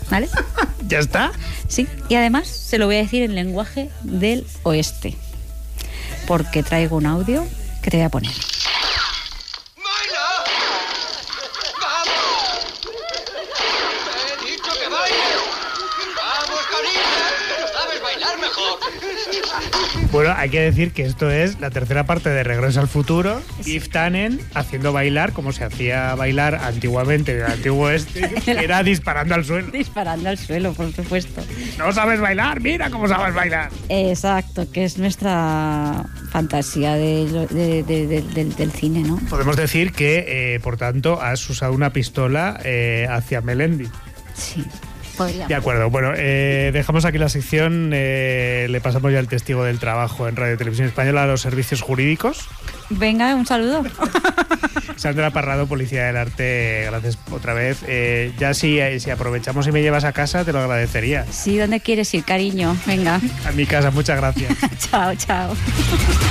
¿vale? ¿Ya está? Sí, y además se lo voy a decir en lenguaje del oeste, porque traigo un audio que te voy a poner. Bueno, hay que decir que esto es la tercera parte de Regreso al Futuro. Yves Tannen haciendo bailar como se hacía bailar antiguamente en el antiguo oeste, que era disparando al suelo. Disparando al suelo, por supuesto. ¿No sabes bailar? Mira cómo sabes bailar. Exacto, que es nuestra fantasía del cine, ¿no? Podemos decir que, por tanto, has usado una pistola hacia Melendi. Sí. Podría. De acuerdo, bueno, dejamos aquí la sección, le pasamos ya el testigo del trabajo en Radio Televisión Española a los servicios jurídicos. Venga, un saludo. Sandra Parrado, Policía del Arte, gracias otra vez. Ya si aprovechamos y me llevas a casa, te lo agradecería. Sí, ¿dónde quieres ir, cariño? Venga. A mi casa, muchas gracias. Chao, chao.